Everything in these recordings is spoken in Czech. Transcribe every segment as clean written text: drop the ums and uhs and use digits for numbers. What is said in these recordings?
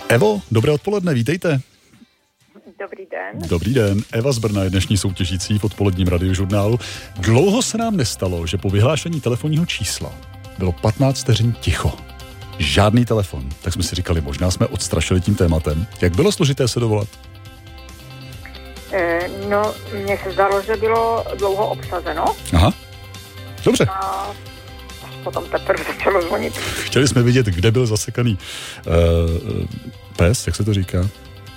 Evo, dobré odpoledne, vítejte. Dobrý den. Dobrý den, Eva z Brna je dnešní soutěžící v odpoledním radiožurnálu. Dlouho se nám nestalo, že po vyhlášení telefonního čísla bylo 15 vteřin ticho. Žádný telefon. Tak jsme si říkali, možná jsme odstrašili tím tématem. Jak bylo složité se dovolat? No, mně se zdalo, že bylo dlouho obsazeno. Aha, dobře. A potom teprve začalo zvonit. Chtěli jsme vidět, kde byl zasekaný pes, jak se to říká?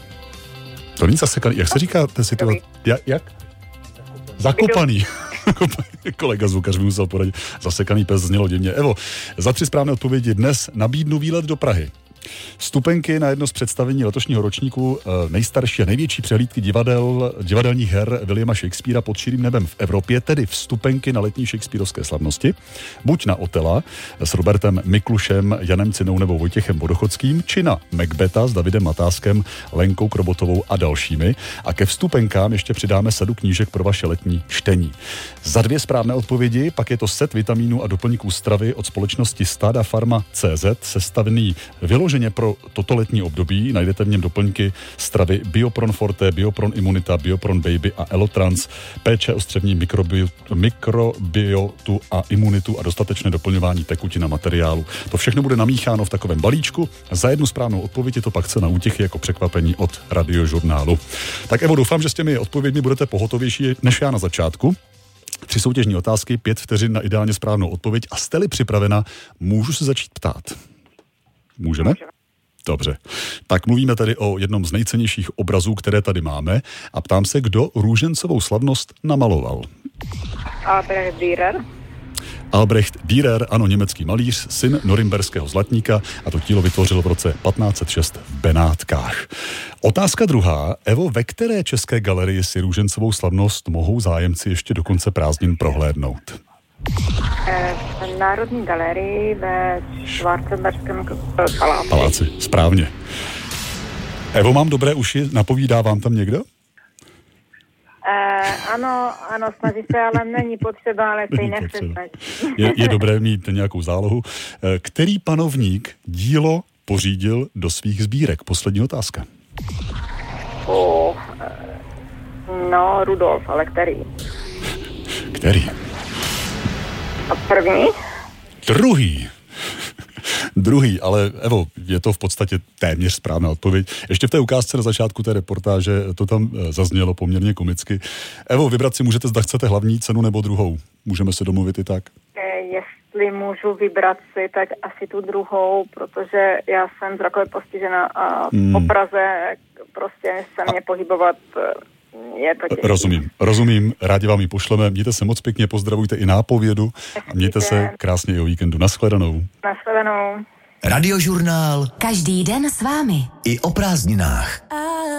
To není zasekaný, jak se říká ten situace? Jak? Zakopaný. Kolega zvukař mi musel poradit. Zasekaný pes znělo divně. Evo, za 3 správné odpovědi dnes nabídnu výlet do Prahy. Vstupenky na jedno z představení letošního ročníku nejstarší a největší přehlídky divadelních her Williama Shakespearea pod širým nebem v Evropě, tedy vstupenky na letní shakespearovské slavnosti, buď na Otela s Robertem Miklušem, Janem Cinou nebo Vojtěchem Vodochodským, či na Macbetha s Davidem Matáskem, Lenkou Krobotovou a dalšími. A ke vstupenkám ještě přidáme sadu knížek pro vaše letní čtení. Za 2 správné odpovědi pak je to set vitamínů a doplňků stravy od společnosti Stada Pharma CZ, sestavený vyloženě pro toto letní období. Najdete v něm doplňky stravy Biopron Forte, Biopron Immunita, Biopron Baby a Elotrans, péče o střevní mikrobiotu a imunitu a dostatečné doplňování tekutin a materiálu. To všechno bude namícháno v takovém balíčku. Za 1 správnou odpověď je to pak cena útěchy jako překvapení od radiožurnálu. Tak Evo, doufám, že s těmi odpověďmi budete pohotovější než já na začátku. 3 soutěžní otázky, 5 vteřin na ideálně správnou odpověď a jste-li připravena, můžu se začít ptát. Můžeme? Dobře. Tak mluvíme tady o jednom z nejcennějších obrazů, které tady máme a ptám se, kdo růžencovou slavnost namaloval. Albrecht Dürer. Albrecht Dürer, ano, německý malíř, syn norimberského zlatníka a to dílo vytvořil v roce 1506 v Benátkách. Otázka druhá. Evo, ve které české galerii si růžencovou slavnost mohou zájemci ještě do konce prázdnin prohlédnout? V Národní galerii ve Schwarzenberském paláci. Správně. Evo, mám dobré uši, napovídá vám tam někdo? Ano, snaží se, ale není potřeba, ale se jí nechce snažit. Je dobré mít nějakou zálohu. Který panovník dílo pořídil do svých sbírek? Poslední otázka. Rudolf, ale který? Který? A první? Druhý, ale Evo, je to v podstatě téměř správná odpověď. Ještě v té ukázce na začátku té reportáže to tam zaznělo poměrně komicky. Evo, vybrat si můžete, zda chcete hlavní cenu nebo druhou. Můžeme se domluvit i tak. Jestli můžu vybrat si, tak asi tu druhou, protože já jsem zrakově postižena a po Praze prostě se mě pohybovat je to těžké. Rozumím, rádi vám ji pošleme. Mějte se moc pěkně, pozdravujte i nápovědu a mějte se krásně i o víkendu. Nashledanou. Radiožurnál. Každý den s vámi. I o prázdninách.